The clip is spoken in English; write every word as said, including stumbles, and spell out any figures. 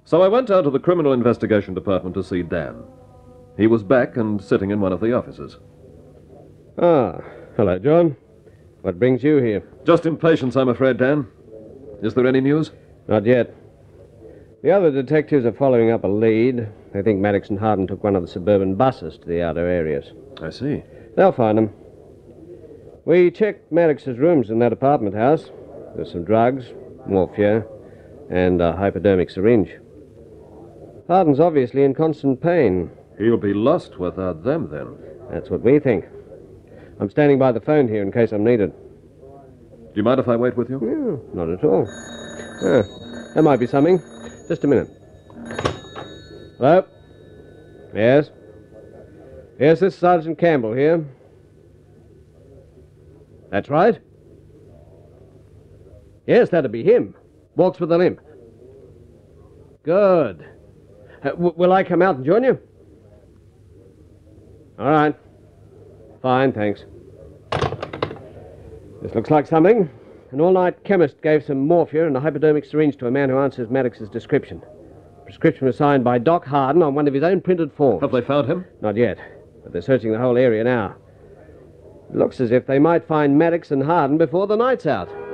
So I went down to the Criminal Investigation Department to see Dan. He was back and sitting in one of the offices. Ah, hello, John. What brings you here? Just impatience, I'm afraid, Dan. Is there any news? Not yet. The other detectives are following up a lead. They think Maddox and Harden took one of the suburban buses to the outer areas. I see. They'll find them. We checked Maddox's rooms in that apartment house. There's some drugs, morphia, and a hypodermic syringe. Harden's obviously in constant pain. He'll be lost without them, then. That's what we think. I'm standing by the phone here in case I'm needed. Do you mind if I wait with you? Yeah, not at all. Ah, there might be something. Just a minute. Hello? Yes? Yes, this is Sergeant Campbell here. That's right. Yes, that'd be him. Walks with a limp. Good. Uh, w- will I come out and join you? All right. Fine, thanks. This looks like something. An all-night chemist gave some morphia and a hypodermic syringe to a man who answers Maddox's description. Prescription was signed by Doc Harden on one of his own printed forms. Have they found him? Not yet, but they're searching the whole area now. It looks as if they might find Maddox and Harden before the night's out.